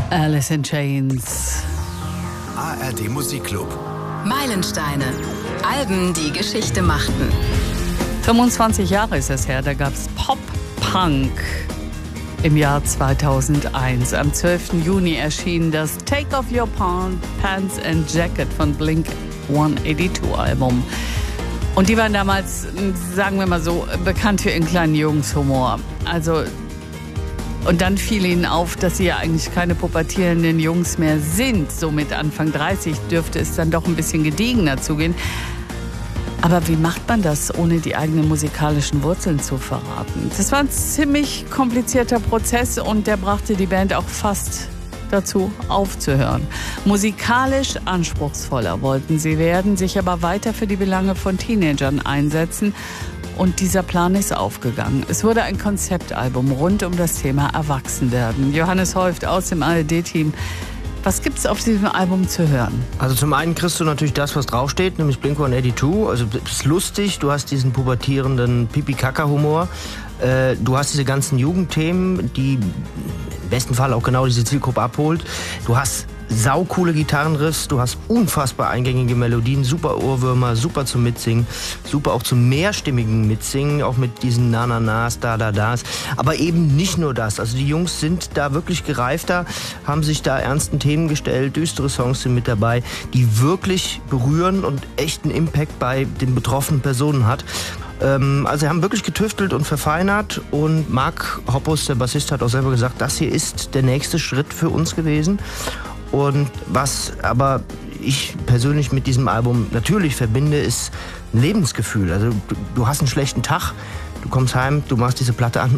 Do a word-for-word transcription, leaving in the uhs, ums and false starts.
Alice in Chains. A R D Musikclub. Meilensteine. Alben, die Geschichte machten. fünfundzwanzig Jahre ist es her, da gab es Pop-Punk im Jahr zweitausendeins. Am zwölften Juni erschien das Take Off Your Pants and Jacket von Blink hundertzweiundachtzig Album. Und die waren damals, sagen wir mal so, bekannt für ihren kleinen Jungshumor. Also, und dann fiel ihnen auf, dass sie ja eigentlich keine pubertierenden Jungs mehr sind. So mit Anfang dreißig dürfte es dann doch ein bisschen gediegener zugehen. Aber wie macht man das, ohne die eigenen musikalischen Wurzeln zu verraten? Das war ein ziemlich komplizierter Prozess und der brachte die Band auch fast dazu, aufzuhören. Musikalisch anspruchsvoller wollten sie werden, sich aber weiter für die Belange von Teenagern einsetzen. Und dieser Plan ist aufgegangen. Es wurde ein Konzeptalbum rund um das Thema Erwachsenwerden. Johannes Heuft aus dem A R D-Team. Was gibt's auf diesem Album zu hören? Also zum einen kriegst du natürlich das, was draufsteht, nämlich Blink hundertzweiundachtzig. Also es ist lustig, du hast diesen pubertierenden Pipi-Kaka-Humor. Äh, du hast diese ganzen Jugendthemen, die im besten Fall auch genau diese Zielgruppe abholt. Du hast saucoole Gitarrenriffs, du hast unfassbar eingängige Melodien, super Ohrwürmer, super zum Mitsingen, super auch zum mehrstimmigen Mitsingen, auch mit diesen Na-Na-Nas, Da-Da-Das. Aber eben nicht nur das. Also die Jungs sind da wirklich gereifter, haben sich da ernsten Themen gestellt, düstere Songs sind mit dabei, die wirklich berühren und echten Impact bei den betroffenen Personen hat. Also sie haben wirklich getüftelt und verfeinert und Mark Hoppus, der Bassist, hat auch selber gesagt, das hier ist der nächste Schritt für uns gewesen. Und was aber ich persönlich mit diesem Album natürlich verbinde, ist ein Lebensgefühl. Also du, du hast einen schlechten Tag, du kommst heim, du machst diese Platte an